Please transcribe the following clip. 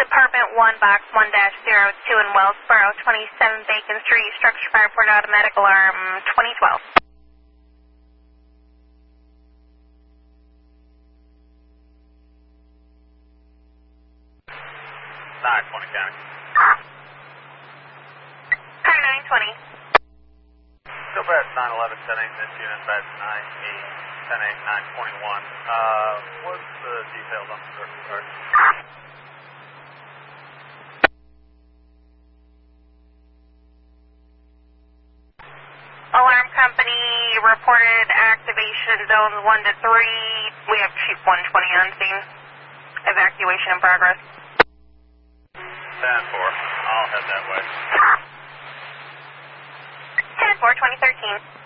Department 1, Box 1-02 in Wellsboro, 27 Bacon Street, structure fire report automatic alarm 2012. 920 County. Car 920. Still bad 911, 10-8, this unit, bad 9-8, 10-8, 921. What's the details on the circuit card? Alarm company reported activation zones 1 to 3. We have Chief 120 on scene. Evacuation in progress. 10-4. I'll head that way. 10-4, 2013.